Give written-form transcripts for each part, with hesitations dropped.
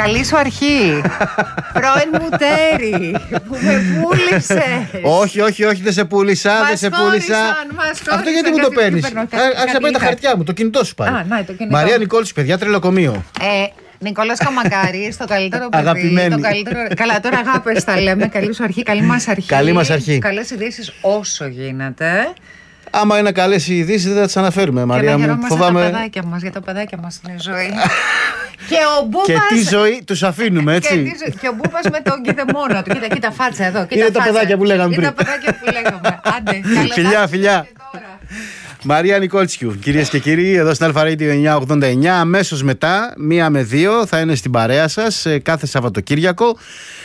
Καλή σου αρχή. Πρώην μου τέρι που με πούλησε. Όχι, δεν σε πούλησα. Αυτό γιατί μου το παίρνεις? Άρχισα να παίρνει τα χαρτιά μου, το κινητό σου πάλι. Μαρία Νικόλης, παιδιά, τρελοκομείο. Νικόλας Καμακάρη, στο καλύτερο παιδί. Αγαπημένη. Καλά, τώρα αγάπες τα λέμε. Καλή σου αρχή, καλή μας αρχή. Καλή μας αρχή. Καλές ειδήσεις όσο γίνεται. Άμα είναι καλές οι ειδήσεις, δεν θα τις αναφέρουμε, Μαρία μου. Φοβάμαι. Για τα παιδάκια μας είναι η ζωή. Και ο Μπούπας. Και τη ζωή τους αφήνουμε, έτσι. Και ο Μπούπας με τον κηδεμόνα του. Κοίτα φάτσα εδώ. Είναι τα παιδάκια που λέγαμε πριν. Είναι τα παιδάκια που λέγαμε. Άντε, φιλιά. Μαρία Νικόλτσιου, κυρίες και κύριοι, εδώ στην Αλφα Radio 989. Αμέσως μετά, 1 με 2, θα είναι στην παρέα σας κάθε Σαββατοκύριακο.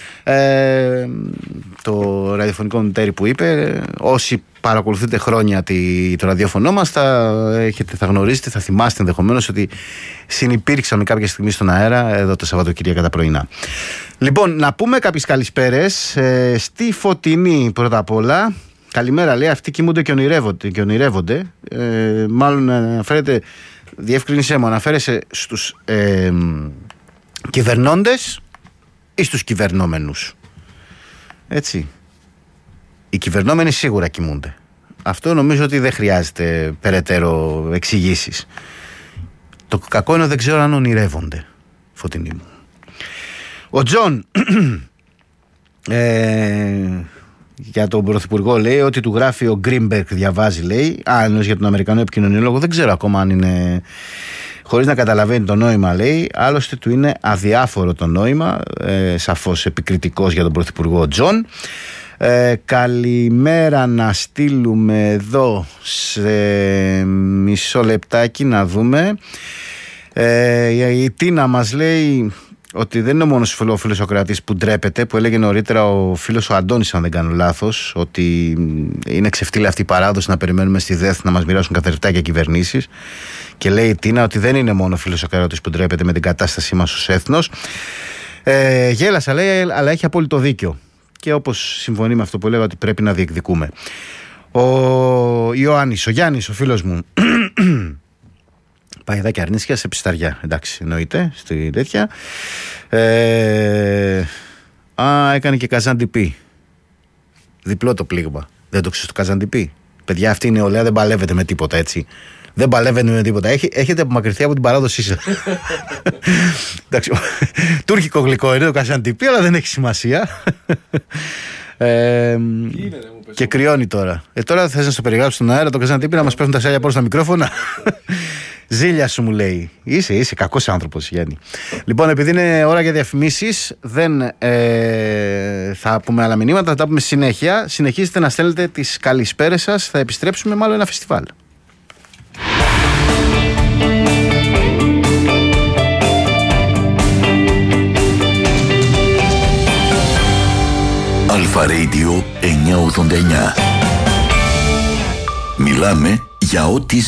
Το ραδιοφωνικό μητέρι που είπε, όσοι παρακολουθείτε χρόνια το ραδιόφωνο μας, θα γνωρίζετε, θα θυμάστε ενδεχομένως ότι συνυπήρξαμε κάποια στιγμή στον αέρα εδώ το Σαββατοκύριακο τα πρωινά. Λοιπόν, να πούμε κάποιες καλησπέρες στη Φωτεινή πρώτα απ' όλα. Καλημέρα, λέει, αυτοί κοιμούνται και ονειρεύονται. Μάλλον αναφέρεται, διευκρίνησέ μου, αναφέρεσαι στους κυβερνώντες ή στους κυβερνόμενους? Έτσι. Οι κυβερνόμενοι σίγουρα κοιμούνται. Αυτό νομίζω ότι δεν χρειάζεται περαιτέρω εξηγήσεις. Το κακό είναι δεν ξέρω αν ονειρεύονται, Φωτεινή μου. Ο Τζον για τον Πρωθυπουργό λέει ότι του γράφει ο Γκρίνμπεργκ, διαβάζει, λέει. Εννοείς για τον Αμερικανό επικοινωνιολόγο, δεν ξέρω ακόμα αν είναι, χωρίς να καταλαβαίνει το νόημα, λέει. Άλλωστε του είναι αδιάφορο το νόημα, σαφώς επικριτικός για τον Πρωθυπουργό Τζον. Καλημέρα να στείλουμε εδώ σε μισό λεπτάκι να δούμε. Η Τίνα μας λέει ότι δεν είναι μόνο ο φίλος Σοκράτης που ντρέπεται, που έλεγε νωρίτερα ο φίλος ο Αντώνης, αν δεν κάνω λάθος, ότι είναι ξεφτύλα αυτή η παράδοση να περιμένουμε στη ΔΕΘ να μας μοιράσουν καθρεφτάκια κυβερνήσεις. Και λέει η Τίνα ότι δεν είναι μόνο ο φίλος Σοκράτης που ντρέπεται με την κατάστασή μας ως έθνος. Γέλασα, λέει, αλλά έχει απόλυτο δίκιο. Και όπως συμφωνεί με αυτό που έλεγα, ότι πρέπει να διεκδικούμε. Ο Ιωάννης, ο Γιάννης, ο φίλος μου. Παγιδάκι αρνήσια σε πισταριά. Εντάξει, εννοείται. Στη τέτοια. Έκανε και καζαντιπί. Διπλό το πλήγμα. Δεν το ξέρεις το καζαντιπί? Παιδιά, αυτή η νεολαία δεν παλεύεται με τίποτα, έτσι. Δεν παλεύεται με τίποτα. Έχετε απομακρυνθεί από την παράδοσή σας. Εντάξει. Τουρκικό γλυκό είναι το καζαντιπί, αλλά δεν έχει σημασία. Και κρυώνει τώρα. Τώρα θες να στο περιγράψει στον αέρα το καζαντιπί, να μας πέφτουν τα σάλια πάνω στα μικρόφωνα? Ζήλια σου, μου λέει. Είσαι κακός άνθρωπος, Γιάννη. Λοιπόν, επειδή είναι ώρα για διαφημίσεις, δεν θα πούμε άλλα μηνύματα, θα τα πούμε συνέχεια. Συνεχίζετε να στέλνετε τις καλησπέρες σας. Θα επιστρέψουμε μάλλον ένα φεστιβάλ. Αλφα Radio 989. Μιλάμε για ό,τι